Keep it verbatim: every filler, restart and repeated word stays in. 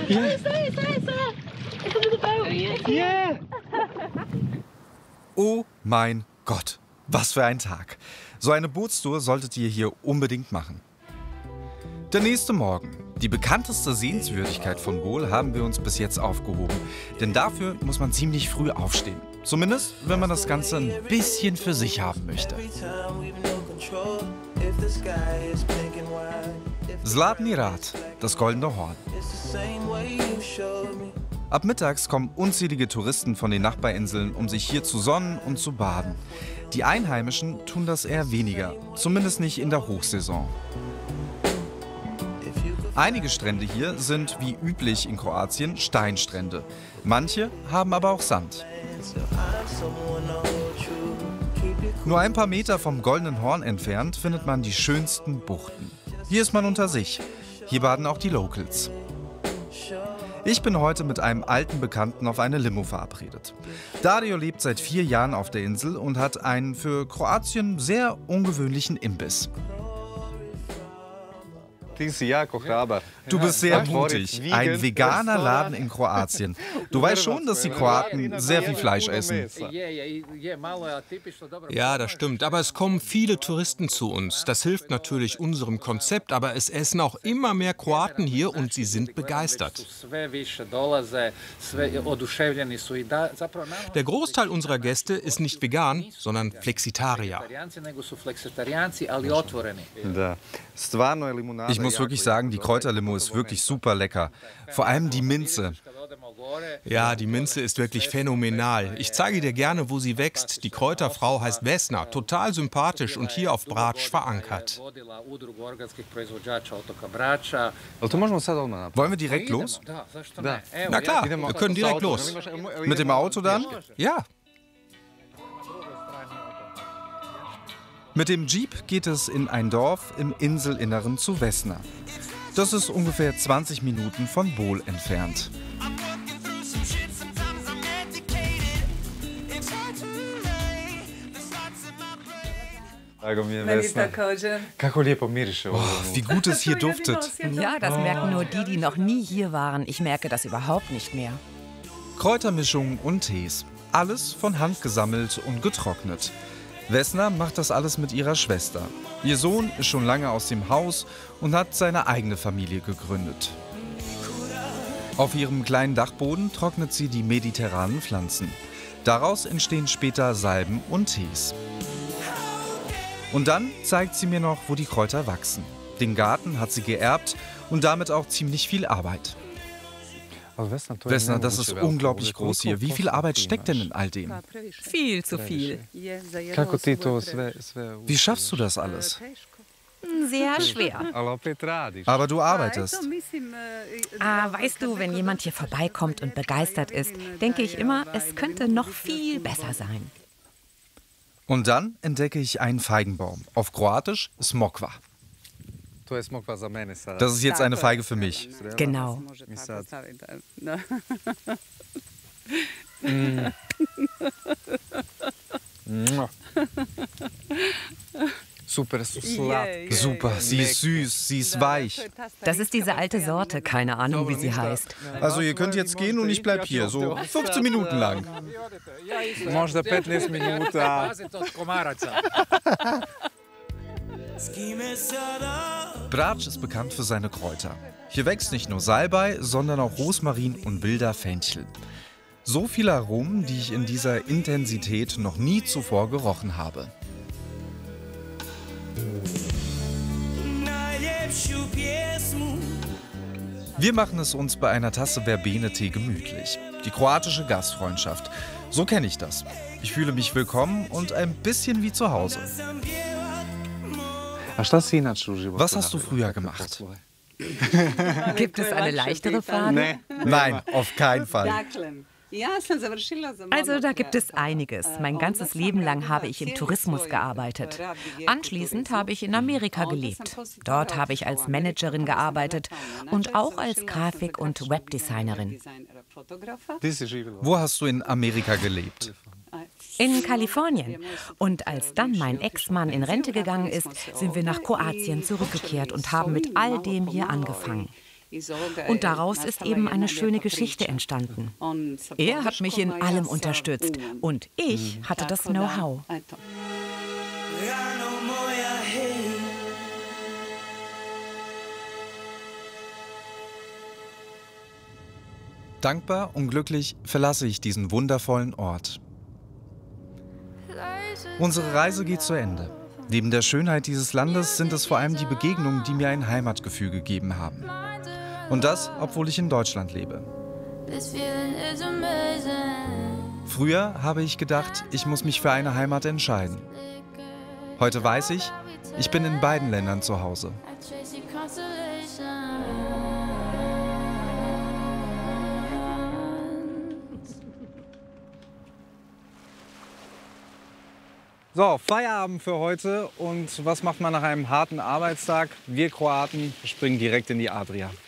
Yeah. Yeah. Oh mein Gott, was für ein Tag. So eine Bootstour solltet ihr hier unbedingt machen. Der nächste Morgen. Die bekannteste Sehenswürdigkeit von Bol haben wir uns bis jetzt aufgehoben. Denn dafür muss man ziemlich früh aufstehen. Zumindest, wenn man das Ganze ein bisschen für sich haben möchte. Zlatni Rat, das Goldene Horn. Ab mittags kommen unzählige Touristen von den Nachbarinseln, um sich hier zu sonnen und zu baden. Die Einheimischen tun das eher weniger, zumindest nicht in der Hochsaison. Einige Strände hier sind, wie üblich in Kroatien, Steinstrände. Manche haben aber auch Sand. Nur ein paar Meter vom Goldenen Horn entfernt findet man die schönsten Buchten. Hier ist man unter sich. Hier baden auch die Locals. Ich bin heute mit einem alten Bekannten auf eine Limo verabredet. Dario lebt seit vier Jahren auf der Insel und hat einen für Kroatien sehr ungewöhnlichen Imbiss. Du bist sehr mutig. Ein veganer Laden in Kroatien. Du weißt schon, dass die Kroaten sehr viel Fleisch essen. Ja, das stimmt. Aber es kommen viele Touristen zu uns. Das hilft natürlich unserem Konzept, aber es essen auch immer mehr Kroaten hier und sie sind begeistert. Der Großteil unserer Gäste ist nicht vegan, sondern Flexitarier. Ich muss wirklich sagen, die Kräuterlimo ist wirklich super lecker. Vor allem die Minze. Ja, die Minze ist wirklich phänomenal. Ich zeige dir gerne, wo sie wächst. Die Kräuterfrau heißt Vesna, total sympathisch und hier auf Brač verankert. Wollen wir direkt los? Na klar, wir können direkt los. Mit dem Auto dann? Ja. Mit dem Jeep geht es in ein Dorf im Inselinneren zu Vesna. Das ist ungefähr zwanzig Minuten von Bol entfernt. Oh, wie gut es hier duftet. Ja, das merken nur die, die noch nie hier waren. Ich merke das überhaupt nicht mehr. Kräutermischungen und Tees. Alles von Hand gesammelt und getrocknet. Vesna macht das alles mit ihrer Schwester. Ihr Sohn ist schon lange aus dem Haus und hat seine eigene Familie gegründet. Auf ihrem kleinen Dachboden trocknet sie die mediterranen Pflanzen. Daraus entstehen später Salben und Tees. Und dann zeigt sie mir noch, wo die Kräuter wachsen. Den Garten hat sie geerbt und damit auch ziemlich viel Arbeit. Vesna, das ist unglaublich groß hier. Wie viel Arbeit steckt denn in all dem? Viel zu viel. Wie schaffst du das alles? Sehr schwer. Aber du arbeitest. Ah, weißt du, wenn jemand hier vorbeikommt und begeistert ist, denke ich immer, es könnte noch viel besser sein. Und dann entdecke ich einen Feigenbaum. Auf Kroatisch Smokva. Das ist jetzt eine Feige für mich. Genau. Mm. Super, sie ist süß, sie ist weich. Das ist diese alte Sorte, keine Ahnung, wie sie heißt. Also ihr könnt jetzt gehen und ich bleib hier, so fünfzehn Minuten lang. Brač ist bekannt für seine Kräuter. Hier wächst nicht nur Salbei, sondern auch Rosmarin und wilder Fenchel. So viele Aromen, die ich in dieser Intensität noch nie zuvor gerochen habe. Wir machen es uns bei einer Tasse Verbene-Tee gemütlich. Die kroatische Gastfreundschaft. So kenne ich das. Ich fühle mich willkommen und ein bisschen wie zu Hause. Was hast du früher gemacht? Gibt es eine leichtere Frage? Nein, auf keinen Fall. Also da gibt es einiges. Mein ganzes Leben lang habe ich im Tourismus gearbeitet. Anschließend habe ich in Amerika gelebt. Dort habe ich als Managerin gearbeitet und auch als Grafik- und Webdesignerin. Wo hast du in Amerika gelebt? In Kalifornien. Und als dann mein Ex-Mann in Rente gegangen ist, sind wir nach Kroatien zurückgekehrt und haben mit all dem hier angefangen. Und daraus ist eben eine schöne Geschichte entstanden. Er hat mich in allem unterstützt und ich hatte das Know-how. Dankbar und glücklich verlasse ich diesen wundervollen Ort. Unsere Reise geht zu Ende. Neben der Schönheit dieses Landes sind es vor allem die Begegnungen, die mir ein Heimatgefühl gegeben haben. Und das, obwohl ich in Deutschland lebe. Früher habe ich gedacht, ich muss mich für eine Heimat entscheiden. Heute weiß ich, ich bin in beiden Ländern zu Hause. So, Feierabend für heute. Und was macht man nach einem harten Arbeitstag? Wir Kroaten springen direkt in die Adria.